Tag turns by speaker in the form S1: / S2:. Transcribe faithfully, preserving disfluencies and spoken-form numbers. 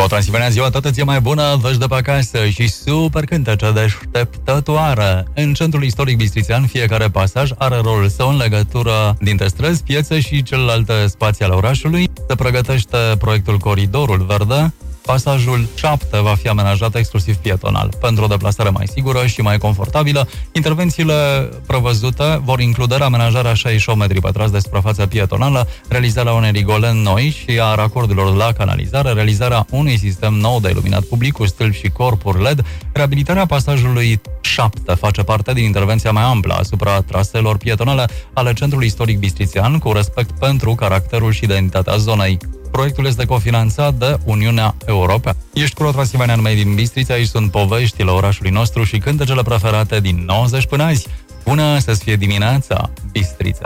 S1: Pro Transilvania, ziua toată ție mai bună, vești de pe acasă și super cântece deșteptătoare. În centrul istoric bistrițean, fiecare pasaj are rolul său în legătură dintre străzi, piețe și celelalte spații ale orașului. Se pregătește proiectul Coridorul Verde. Pasajul șapte va fi amenajat exclusiv pietonal. Pentru o deplasare mai sigură și mai confortabilă, intervențiile prevăzute vor include amenajarea șaizeci și opt metri pătrați de suprafață pietonală, realizarea unei rigole noi și a racordurilor la canalizare, realizarea unui sistem nou de iluminat public cu stâlpi și corpuri L E D. Reabilitarea pasajului șapte face parte din intervenția mai amplă asupra traseelor pietonale ale centrului istoric bistrițean, cu respect pentru caracterul și identitatea zonei. Proiectul este cofinanțat de Uniunea Europeană. Ești cu Transilvania, numai din Bistrița, aici sunt poveștile orașului nostru și cântecele preferate din nouăzeci până azi. Bună să-ți fie dimineața, Bistrița!